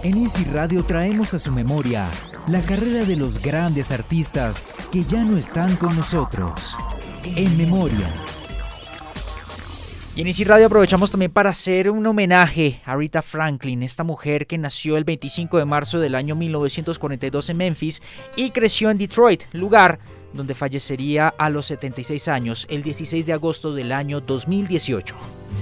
En Easy Radio traemos a su memoria la carrera de los grandes artistas que ya no están con nosotros. En memoria. Y en Easy Radio aprovechamos también para hacer un homenaje a Aretha Franklin, esta mujer que nació el 25 de marzo del año 1942 en Memphis y creció en Detroit, lugar donde fallecería a los 76 años el 16 de agosto del año 2018.